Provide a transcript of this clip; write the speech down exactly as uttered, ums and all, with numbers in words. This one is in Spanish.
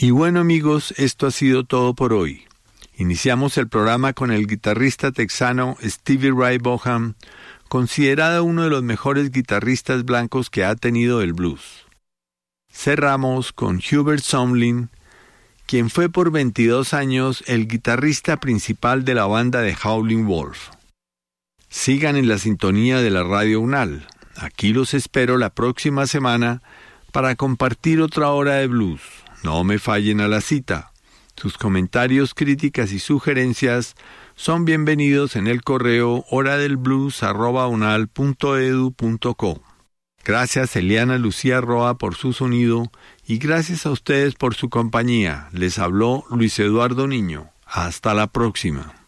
Y bueno amigos, esto ha sido todo por hoy. Iniciamos el programa con el guitarrista texano Stevie Ray Vaughan, considerado uno de los mejores guitarristas blancos que ha tenido el blues. Cerramos con Hubert Sumlin, quien fue por veintidós años el guitarrista principal de la banda de Howlin' Wolf. Sigan en la sintonía de la Radio UNAL. Aquí los espero la próxima semana para compartir otra hora de blues. No me fallen a la cita. Sus comentarios, críticas y sugerencias son bienvenidos en el correo horadelblues arroba unal punto edu punto co. Gracias Eliana Lucía Roa por su sonido y gracias a ustedes por su compañía. Les habló Luis Eduardo Niño. Hasta la próxima.